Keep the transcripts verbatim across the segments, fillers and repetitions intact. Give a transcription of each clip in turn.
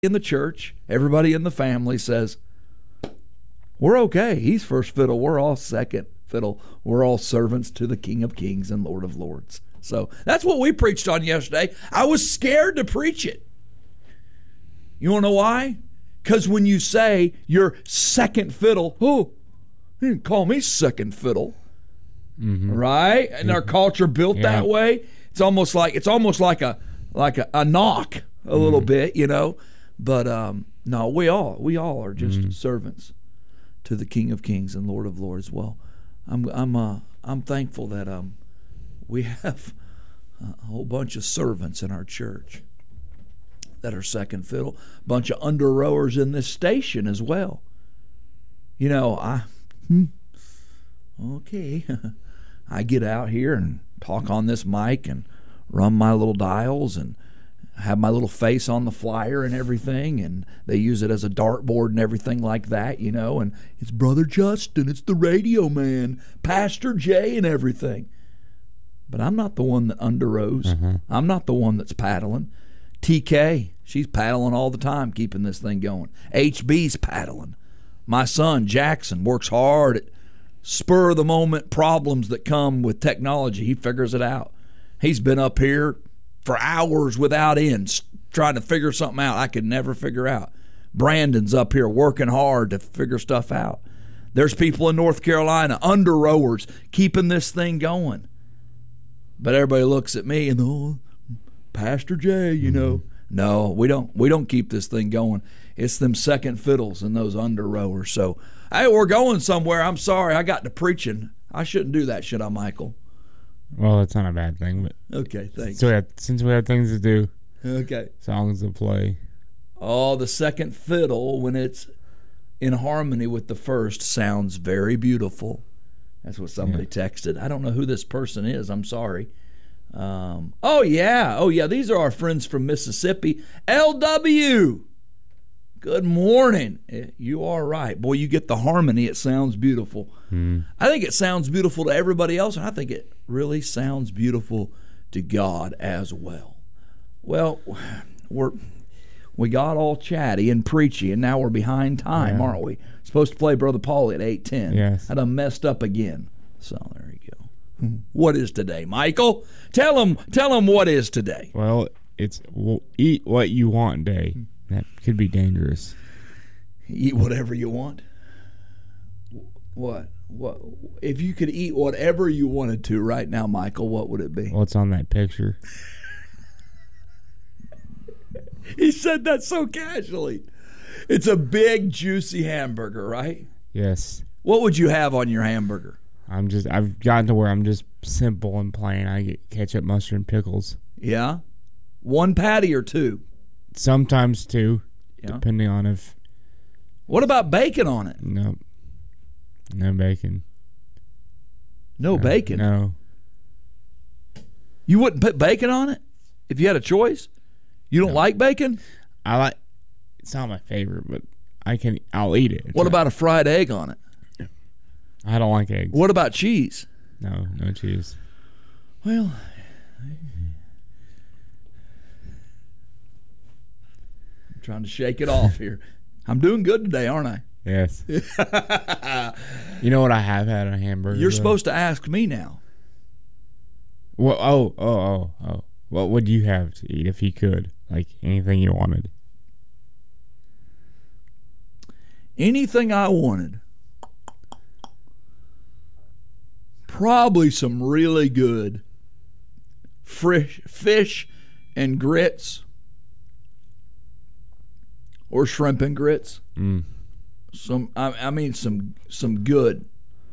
in the church, everybody in the family says, we're okay. He's first fiddle. We're all second fiddle. We're all servants to the King of Kings and Lord of Lords. So that's what we preached on yesterday. I was scared to preach it. You want to know why? Because when you say you're second fiddle, oh, you didn't call me second fiddle. Mm-hmm. Right? And mm-hmm. our culture built yeah. that way. It's almost like it's almost like a like a, a knock a mm-hmm. little bit, you know. But um, no, we all we all are just mm-hmm. servants to the King of Kings and Lord of Lords. Well, I'm I'm uh, I'm thankful that um we have a whole bunch of servants in our church that are second fiddle. A bunch of under rowers in this station as well. You know, I hmm, okay. I get out here and talk on this mic and run my little dials and have my little face on the flyer and everything, and they use it as a dartboard and everything like that, you know, and it's Brother Justin, it's the radio man, Pastor Jay and everything. But I'm not the one that underrows. Mm-hmm. I'm not the one that's paddling. T K, she's paddling all the time, keeping this thing going. H B's paddling. My son, Jackson, works hard at spur-of-the-moment problems that come with technology. He figures it out. He's been up here for hours without end trying to figure something out I could never figure out. Brandon's up here working hard to figure stuff out. There's people in North Carolina, under rowers, keeping this thing going. But everybody looks at me and, oh, Pastor Jay, you know. Mm-hmm. No, we don't we don't keep this thing going. It's them second fiddles and those under rowers. So, hey, we're going somewhere. I'm sorry. I got to preaching. I shouldn't do that, should I, Michael? Well, it's not a bad thing. But okay, thanks. Since we, have, since we have things to do, okay, songs to play. Oh, the second fiddle, when it's in harmony with the first, sounds very beautiful. That's what somebody yeah. texted. I don't know who this person is. I'm sorry. Um, oh, yeah. Oh, yeah. These are our friends from Mississippi. L W. Good morning. You are right. Boy, you get the harmony. It sounds beautiful. Mm. I think it sounds beautiful to everybody else, and I think it really sounds beautiful to God as well. Well, we're we got all chatty and preachy, and now we're behind time, yeah. aren't we? Supposed to play Brother Paulie at eight ten. Yes. I done messed up again. So there you go. What is today, Michael? Tell them, tell them what is today. Well, it's well, eat what you want day. That could be dangerous. Eat whatever you want. What? What? If you could eat whatever you wanted to right now, Michael, what would it be? What's on that picture? He said that so casually. It's a big, juicy hamburger, right? Yes. What would you have on your hamburger? I'm just, I've gotten to where I'm just simple and plain. I get ketchup, mustard, and pickles. Yeah? One patty or two? Sometimes two, yeah. depending on if... What about bacon on it? No. No bacon. No, no bacon? No. You wouldn't put bacon on it if you had a choice? You don't no. like bacon? I like... It's not my favorite, but I can. I'll eat it. It's what not, about a fried egg on it? I don't like eggs. What about cheese? No, no cheese. Well, I'm trying to shake it off here. I'm doing good today, aren't I? Yes. You know what I have had on a hamburger? You're though? supposed to ask me now. Well, oh, oh, oh, oh. What would you have to eat if you could? Like anything you wanted? Anything I wanted. Probably some really good fresh fish and grits, or shrimp and grits. Mm. Some, I, I mean, some some good.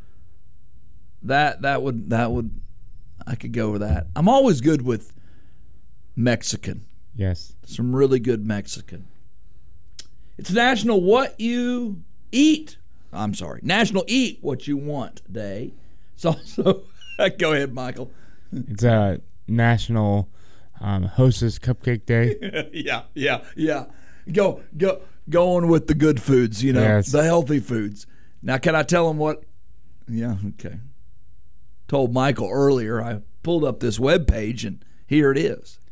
That that would that would, I could go with that. I'm always good with Mexican. Yes, some really good Mexican. It's National What You Eat. I'm sorry, National Eat What You Want Day. It's also, go ahead, Michael. It's a National um, Hostess Cupcake Day. yeah, yeah, yeah. Go, go, going with the good foods, you know, yes. the healthy foods. Now, can I tell them what? Yeah, okay. Told Michael earlier, I pulled up this webpage, and here it is.